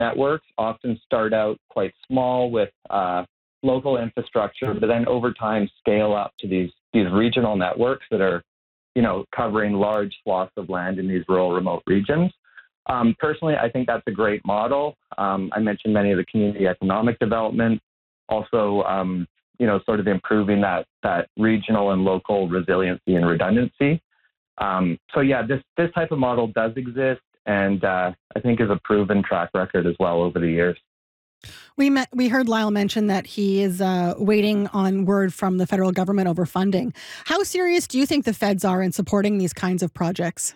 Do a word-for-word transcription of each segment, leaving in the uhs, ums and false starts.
networks often start out quite small with uh, local infrastructure, but then over time scale up to these these regional networks that are, you know, covering large swaths of land in these rural, remote regions. Um, personally, I think that's a great model. Um, I mentioned many of the community economic development, also, um, you know, sort of improving that that regional and local resiliency and redundancy. Um, so yeah, this this type of model does exist, and uh, I think is a proven track record as well over the years. We met, we heard Lyle mention that he is uh, waiting on word from the federal government over funding. How serious do you think the feds are in supporting these kinds of projects?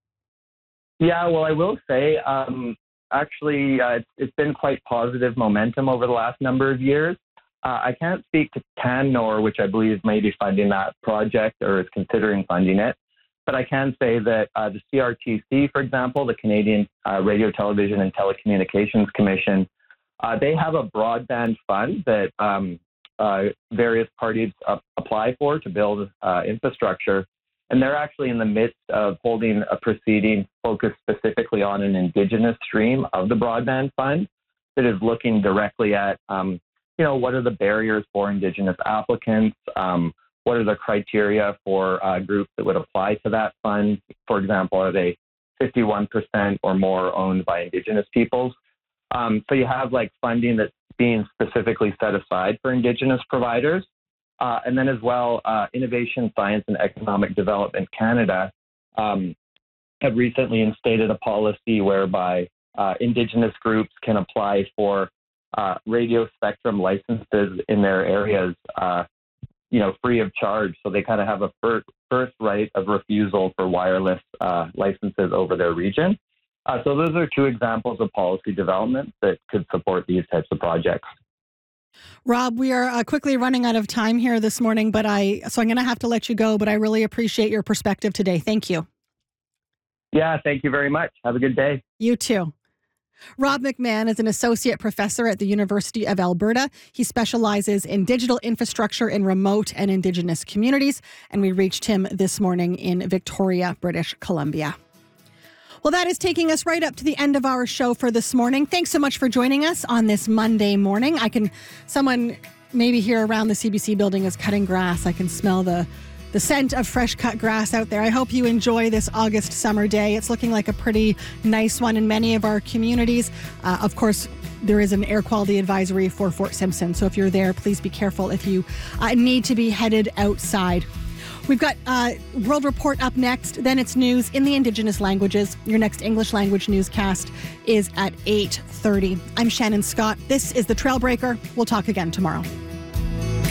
Yeah, well, I will say, um, actually, uh, it's, it's been quite positive momentum over the last number of years. Uh, I can't speak to Canfor, which I believe may be funding that project or is considering funding it. But I can say that uh, the C R T C, for example, the Canadian uh, Radio, Television and Telecommunications Commission, uh, they have a broadband fund that um, uh, various parties uh, apply for to build uh, infrastructure. And they're actually in the midst of holding a proceeding focused specifically on an Indigenous stream of the broadband fund that is looking directly at, um, you know, what are the barriers for Indigenous applicants? Um, what are the criteria for uh, groups that would apply to that fund? For example, are they fifty-one percent or more owned by Indigenous peoples? Um, so you have like funding that's being specifically set aside for Indigenous providers. Uh, and then as well, uh, Innovation, Science and Economic Development Canada um, have recently instated a policy whereby uh, Indigenous groups can apply for uh, radio spectrum licenses in their areas, uh, you know, free of charge. So they kind of have a first, first right of refusal for wireless uh, licenses over their region. Uh, so those are two examples of policy development that could support these types of projects. Rob, we are uh, quickly running out of time here this morning, but I so I'm going to have to let you go, but I really appreciate your perspective today. Thank you. Yeah, thank you very much. Have a good day. You too. Rob McMahon is an associate professor at the University of Alberta. He specializes in digital infrastructure in remote and Indigenous communities, and we reached him this morning in Victoria, British Columbia. Well, that is taking us right up to the end of our show for this morning. Thanks so much for joining us on this Monday morning. I can, someone maybe here around the C B C building is cutting grass. I can smell the, the scent of fresh cut grass out there. I hope you enjoy this August summer day. It's looking like a pretty nice one in many of our communities. Uh, of course, there is an air quality advisory for Fort Simpson. So if you're there, please be careful if you uh, need to be headed outside. We've got uh, World Report up next, then it's news in the Indigenous languages. Your next English language newscast is at eight thirty. I'm Shannon Scott. This is The Trailbreaker. We'll talk again tomorrow.